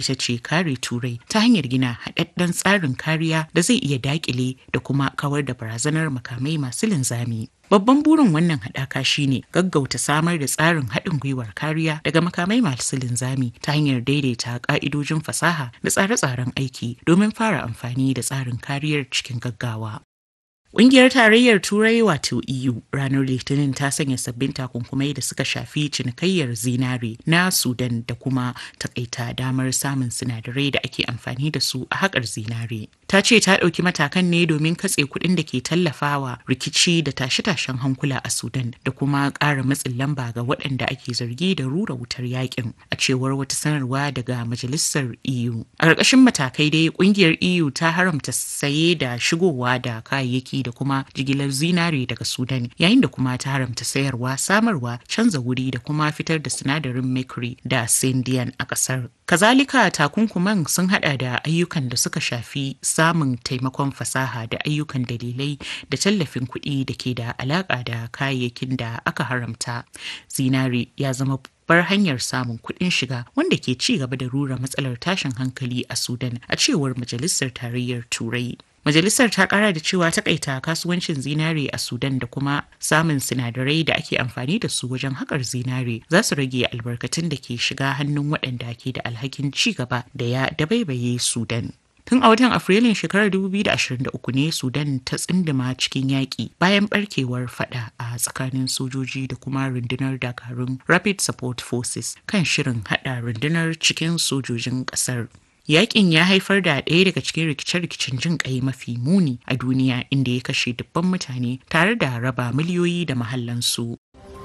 ita ce kare Turai ta hanyar gina haɗaɗɗen tsarin kariya da zai iya daƙile da kuma kawar da barazanar makamai masu linzami. Babban burin wannan haɗaka shine gaggauta samar da tsarin haɗin gwiwar kariya daga makamai masu linzami ta hanyar daidaita ƙa'idojin fasaha da tsare-tsaren aiki domin fara amfani da tsarin kariyar cikin gaggawa. Ƙungiyar Tarayyar Turai wato EU ranar Litinin ta sanya sabbin takunkumai da suka shafi cinikayyar zinare na Sudan da kuma takaita damar samun sinadarai da ake amfani da su a haƙar zinare. Ta ce ta ɗauki matakan ne domin katse kuɗin da ke tallafawa rikici da tashe-tashen hankula a Sudan da kuma ƙara matsin lamba ga waɗanda ake zargi da rura wutar yakin a cewar wata sanarwa daga Majalisar EU. A ƙarƙashin matakai dai ƙungiyar EU ta haramta saye da shigowa da kayayyaki da kuma jigilar zinare daga Sudan yayin da kuma ta haramta sayarwa, samarwa, canza wuri da kuma fitar da sinadarin mercury da scandium a ƙasar. Kazalika takunkuman sun hada da ayyukan da suka shafi samun taimakon fasaha da ayyukan dalilai da tallafin kuɗi da ke da alaƙa da kayayyakin da aka haramta. Zinare ya zama babbar hanyar samun kuɗin shiga wanda ke ci gaba da rura matsalar tashin hankali a Sudan a cewar Majalisar Tarayyar Turai. Majalisar ta kara da cewa takaita kasuwancin zinare a Sudan da kuma samun sinadarai da ake amfani da su wajen haƙar zinare za su rage albarkatun da ke shiga hannun waɗanda ke da alhakin ci gaba da ya dabaibaye Sudan. Tun a watan Afrilun shekarar 2023 ne Sudan ta tsinduma cikin yaƙi bayan barkewar fada a tsakanin sojoji da kuma rundunar dakarun Rapid Support Forces kan shirin hada rundunar cikin sojojin ƙasar. Yaƙin ya haifar da ɗaya daga cikin rikice-rikicen jin ƙai mafi muni a duniya inda ya kashe dubban mutane tare da raba miliyoyi da mahallansu.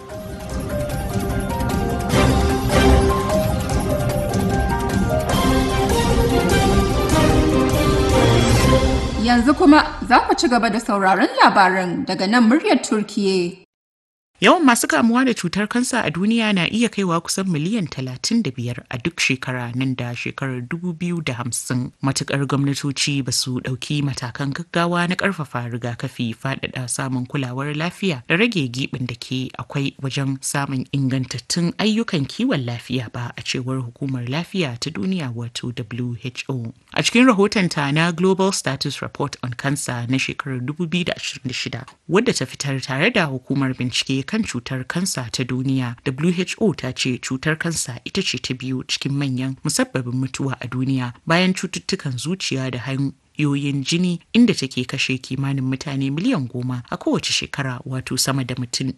Yanzu kuma za ku ci gaba da sauraron labaran daga nan muryar Turkiyya. Yawan masu kamuwa da cutar kansa a duniya na iya kaiwa kusan miliyan 35 a duk shekara nan da shekarar 2050 matukar gwamnatoci ba su ɗauki matakan gaggawa na ƙarfafa rigakafi, faɗaɗa samun kulawar lafiya da rage giɓin da ke akwai wajen samun ingantattun ayyukan kiwon lafiya ba, a cewar hukumar lafiya ta duniya wato WHO. A cikin rahotonta na Global Status Report on Cancer na shekarar 2026 wadda ta fitar tare da hukumar bincike kan cutar kansa ta duniya, WHO ta ce cutar kansa ita ce ta biyu cikin manyan musabbabin mutuwa a duniya bayan cututtukan zuciya da hanyoyin jini, inda take kashe kimanin mutane miliyan 10 a kowace shekara, wato sama da mutum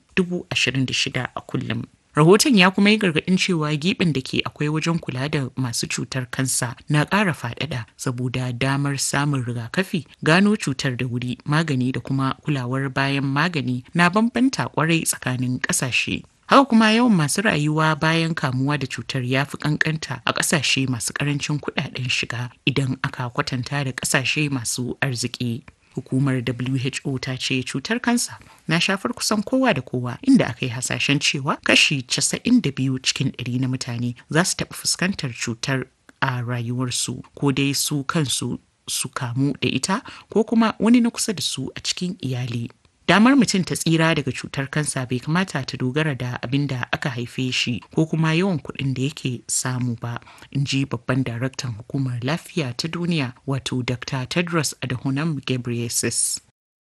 26,000 a kullum. Rahoton ya kuma yi gargaɗin cewa giɓin da ke akwai wajen kula da masu cutar kansa na ƙara faɗaɗa saboda damar samun rigakafi, gano cutar da wuri, magani da kuma kulawar bayan magani na bambanta kwarai tsakanin ƙasashe. Haka kuma yawan masu rayuwa bayan kamuwa da cutar ya fi ƙanƙanta a ƙasashe masu ƙarancin kuɗaɗen shiga idan aka kwatanta da ƙasashe masu arziki. Hukumar WHO ta ce cutar kansa na shafar kusan kowa da kowa, inda aka yi hasashen cewa kashi 92 cikin 100 na mutane za su taɓa fuskantar cutar a rayuwarsu, ko dai su kansu su kamu da ita ko kuma wani na kusa da su a cikin iyali. Damar mutum ta tsira daga cutar kansa bai kamata ta dogara da abin da aka haife shi ko kuma yawan kuɗin da yake samu ba, in ji babban daraktan hukumar lafiya ta duniya wato Dr. Tedros Adhanom Ghebreyesus.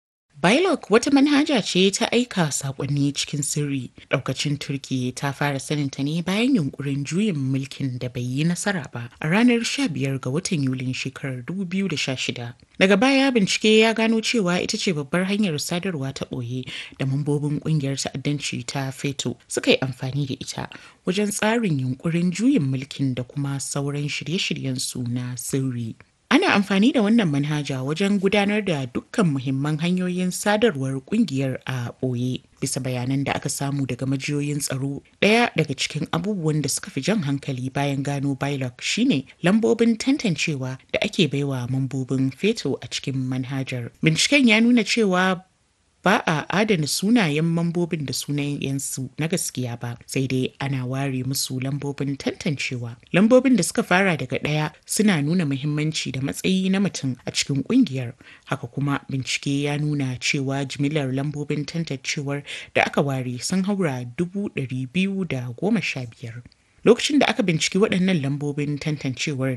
Bilog wata manhaja ce ta aika sakonni cikin sirri. Daukacin Turkiyya ta fara saninta ne bayan yunkurin juyin mulkin da bai yi nasara ba a ranar 15 ga watan Yulin shekarar 2016. Daga baya bincike ya gano cewa ita ce babbar hanyar sadarwa ta ɓoye da mambobin ƙungiyar ta'addanci ta FETO suka yi amfani da ita wajen tsarin yunkurin juyin mulkin da kuma sauran shirye-shiryen su na sirri. Ana amfani da wannan manhaja wajen gudanar da dukkan muhimman hanyoyin sadarwar kungiyar a ɓoye. Bisa bayanan da aka samu daga majiyoyin tsaro, ɗaya daga cikin abubuwan da suka fi jan hankali bayan gano Bilog shine lambobin tantancewa da ake baiwa mambobin FETO a cikin manhajar. Binciken ya nuna cewa ba a adana sunayen mambobin da sunayensu na gaskiya ba, sai dai ana ware musu lambobin tantancewa. Lambobin da suka fara daga ɗaya suna nuna muhimmanci da matsayi na mutum a cikin ƙungiyar. Haka kuma bincike ya nuna cewa jimillar lambobin tantancewar da aka ware sun haura 215,000. Lokacin da aka binciki waɗannan lambobin tantancewar